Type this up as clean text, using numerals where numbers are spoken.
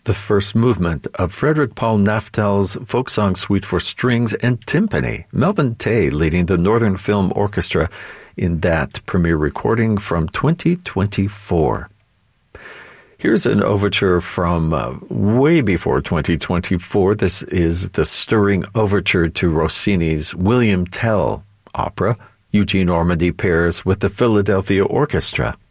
the first movement of Frederick Paul Naftel's folk song suite for strings and timpani. Melvin Tay leading the Northern Film Orchestra in that premiere recording from 2024. Here's an overture from way before 2024. This is the stirring overture to Rossini's William Tell opera. Eugene Ormandy pairs with the Philadelphia Orchestra.